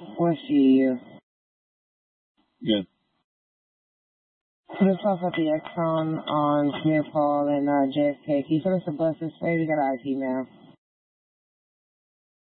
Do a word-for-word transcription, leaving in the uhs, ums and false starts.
What she is? Good. This off at the Exxon on Smith Hall and uh, J F K. Can you put us a bus this way? We got I T now.